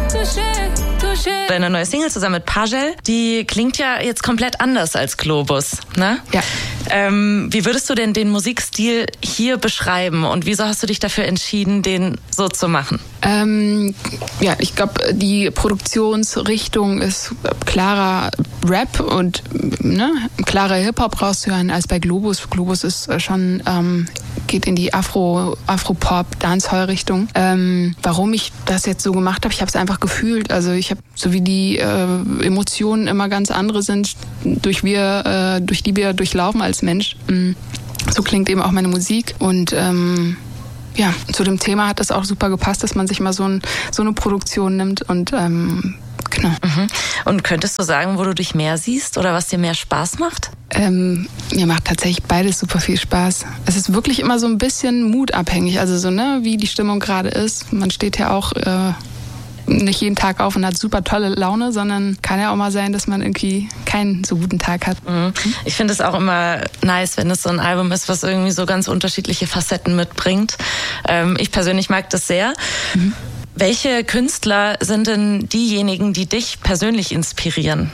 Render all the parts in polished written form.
Deine neue Single zusammen mit Pagel, die klingt ja jetzt komplett anders als Globus, ne? Ja. Wie würdest du denn den Musikstil hier beschreiben und wieso hast du dich dafür entschieden, den so zu machen? Ja, ich glaube, die Produktionsrichtung ist klarer Rap und klarer Hip-Hop rauszuhören als bei Globus. Globus ist schon, geht in die Afro-Pop-Dancehall-Richtung. Warum ich das jetzt so gemacht habe, ich habe es einfach gefühlt. Also ich habe, so wie die Emotionen immer ganz andere sind, durch die wir durchlaufen als Mensch. So klingt eben auch meine Musik und ja, zu dem Thema hat es auch super gepasst, dass man sich mal so eine Produktion nimmt und genau. Und könntest du sagen, wo du dich mehr siehst oder was dir mehr Spaß macht? Mir macht tatsächlich beides super viel Spaß. Es ist wirklich immer so ein bisschen mutabhängig, also so, wie die Stimmung gerade ist. Man steht ja auch nicht jeden Tag auf und hat super tolle Laune, sondern kann ja auch mal sein, dass man irgendwie keinen so guten Tag hat. Ich finde es auch immer nice, wenn es so ein Album ist, was irgendwie so ganz unterschiedliche Facetten mitbringt. Ich persönlich mag das sehr. Welche Künstler sind denn diejenigen, die dich persönlich inspirieren?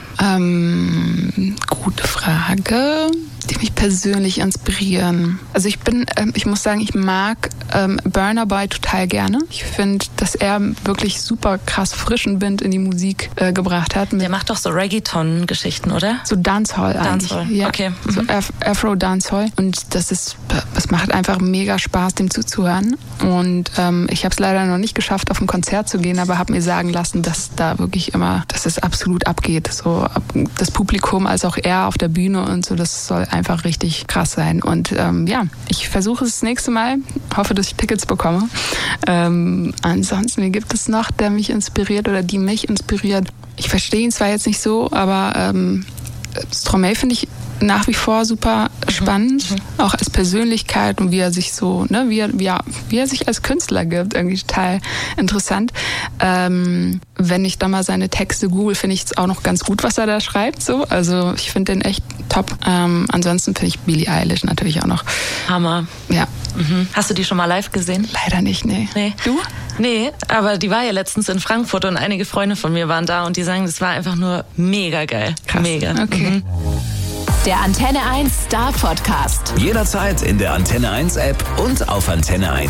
Gute Frage, die mich persönlich inspirieren. Also ich muss sagen, ich mag Burna Boy total gerne. Ich finde, dass er wirklich super krass frischen Wind in die Musik gebracht hat. Der macht doch so Reggaeton-Geschichten, oder? So Dancehall eigentlich. Dancehall, ja. Okay. So Afro-Dancehall. Und das macht einfach mega Spaß, dem zuzuhören. Und ich habe es leider noch nicht geschafft, auf ein Konzert zu gehen, aber habe mir sagen lassen, dass da wirklich immer, dass es absolut abgeht. So das Publikum als auch er auf der Bühne und so, das soll einfach richtig krass sein. Und ja, ich versuche es das nächste Mal, hoffe, dass ich Tickets bekomme. Ansonsten, wen gibt es noch, der mich inspiriert oder die mich inspiriert? Ich verstehe ihn zwar jetzt nicht so, aber Stromae finde ich nach wie vor super spannend, auch als Persönlichkeit und wie er sich so, wie er sich als Künstler gibt, irgendwie total interessant. Wenn ich da mal seine Texte google, finde ich es auch noch ganz gut, was er da schreibt. So. Also ich finde den echt top. Ansonsten finde ich Billie Eilish natürlich auch noch. Hammer. Ja. Hast du die schon mal live gesehen? Leider nicht, nee. Du? Nee, aber die war ja letztens in Frankfurt und einige Freunde von mir waren da und die sagen, das war einfach nur mega geil. Krass. Mega. Okay. Der Antenne 1 Star Podcast. Jederzeit in der Antenne 1 App und auf Antenne1.